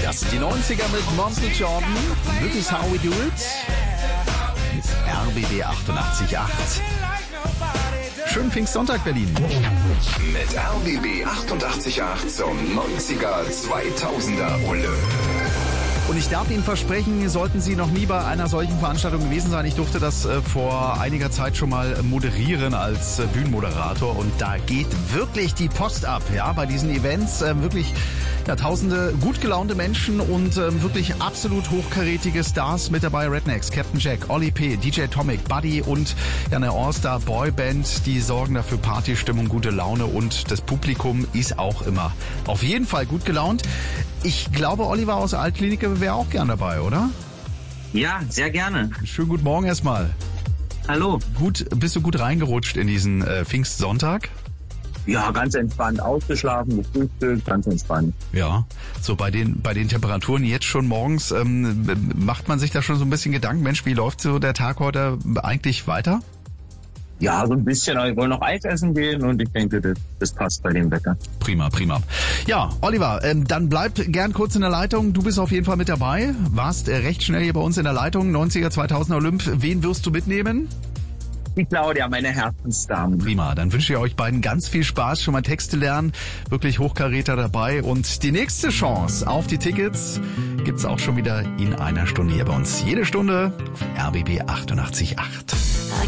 Das sind die 90er mit Monty Jordan. This is how we do it. Mit RBB 88.8. Schönen Pfingstsonntag, Berlin. Mit RBB 88.8 zum 90er 2000er Ole. Und ich darf Ihnen versprechen, sollten Sie noch nie bei einer solchen Veranstaltung gewesen sein. Ich durfte das vor einiger Zeit schon mal moderieren als Bühnenmoderator. Und da geht wirklich die Post ab, ja, bei diesen Events. Wirklich tausende gut gelaunte Menschen und wirklich absolut hochkarätige Stars mit dabei. Rednecks, Captain Jack, Oli P., DJ Tomic, Buddy und eine All-Star-Boyband. Die sorgen dafür Partystimmung, gute Laune und das Publikum ist auch immer auf jeden Fall gut gelaunt. Ich glaube, Oliver aus der Altklinik wäre auch gern dabei, oder? Ja, sehr gerne. Schönen guten Morgen erstmal. Hallo. Bist du gut reingerutscht in diesen Pfingstsonntag? Ja, ganz entspannt ausgeschlafen, gefrühstückt, ganz entspannt. Ja, so bei den Temperaturen jetzt schon morgens, macht man sich da schon so ein bisschen Gedanken, Mensch, wie läuft so der Tag heute eigentlich weiter? Ja, so ein bisschen, aber wir wollen noch Eis essen gehen und ich denke, das passt bei dem Wetter. Prima. Ja, Oliver, dann bleib gern kurz in der Leitung. Du bist auf jeden Fall mit dabei, warst recht schnell hier bei uns in der Leitung, 90er, 2000er Olymp. Wen wirst du mitnehmen? Die Claudia, meine Herzensdame. Prima, dann wünsche ich euch beiden ganz viel Spaß, schon mal Texte lernen, wirklich Hochkaräter dabei und die nächste Chance auf die Tickets gibt's auch schon wieder in einer Stunde hier bei uns. Jede Stunde auf RBB 88.8.